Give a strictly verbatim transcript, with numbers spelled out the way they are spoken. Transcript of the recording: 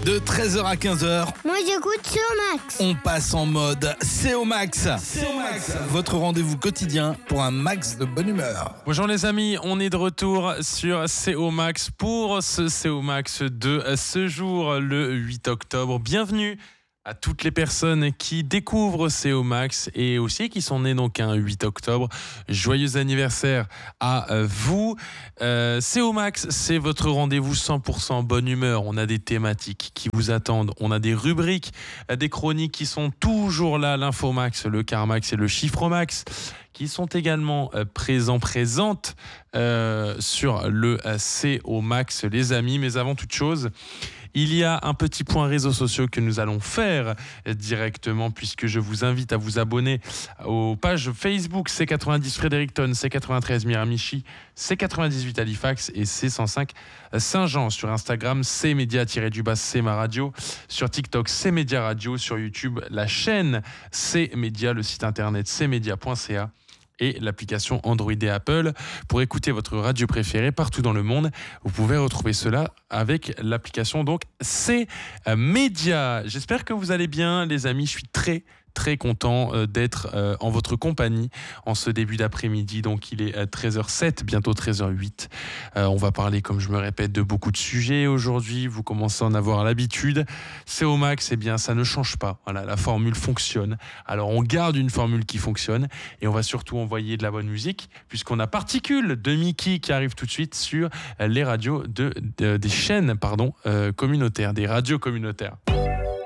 De treize heures à quinze heures, Moi j'écoute C O Max. on passe en mode C O Max. C O Max, votre rendez-vous quotidien pour un max de bonne humeur. Bonjour les amis, on est de retour sur C O Max pour ce C O Max de ce jour, le huit octobre. Bienvenue à toutes les personnes qui découvrent C O Max et aussi qui sont nées donc un huit octobre. Joyeux anniversaire à vous. Euh, C O Max, c'est votre rendez-vous cent pour cent bonne humeur. On a des thématiques qui vous attendent. On a des rubriques, des chroniques qui sont toujours là. L'Info Max, le Car Max et le Chiffre Max qui sont également euh, présents, présentes euh, sur le euh, C O Max, les amis. Mais avant toute chose, il y a un petit point réseaux sociaux que nous allons faire directement puisque je vous invite à vous abonner aux pages Facebook C quatre-vingt-dix Fredericton, C quatre-vingt-treize Miramichi, C quatre-vingt-dix-huit Halifax et C cent cinq Saint-Jean. Sur Instagram, C-Média-du-bas, C Ma Radio. Sur TikTok, C Média Radio. Sur YouTube, la chaîne C Média, le site internet c média point c a. Et l'application Android et Apple pour écouter votre radio préférée partout dans le monde. Vous pouvez retrouver cela avec l'application donc C Média. J'espère que vous allez bien les amis, je suis très très content d'être en votre compagnie en ce début d'après-midi. Donc il est treize heures sept, bientôt treize heures huit. Euh, on va parler, comme je me répète, de beaucoup de sujets aujourd'hui. Vous commencez à en avoir l'habitude. C O Max, eh bien, ça ne change pas. Voilà, la formule fonctionne. Alors on garde une formule qui fonctionne et on va surtout envoyer de la bonne musique puisqu'on a Particules de Mickey qui arrive tout de suite sur les radios de, de des chaînes pardon euh, communautaires, des radios communautaires.